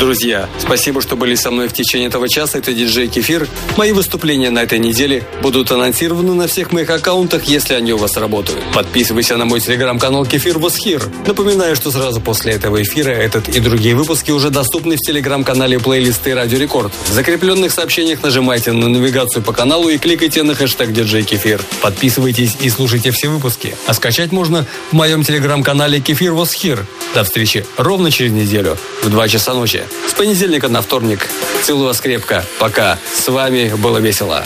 Друзья, спасибо, что были со мной в течение этого часа. Это диджей Кефир. Мои выступления на этой неделе будут анонсированы на всех моих аккаунтах, если они у вас работают. Подписывайся на мой телеграм-канал Кефир Was Here. Напоминаю, что сразу после этого эфира этот и другие выпуски уже доступны в телеграм-канале плейлисты Радио Рекорд. В закрепленных сообщениях нажимайте на навигацию по каналу и кликайте на хэштег диджей Кефир. Подписывайтесь и слушайте все выпуски. А скачать можно в моем телеграм-канале Кефир Was Here. До встречи ровно через неделю в 2 часа ночи. С понедельника на вторник. Целую вас крепко. Пока. С вами было весело.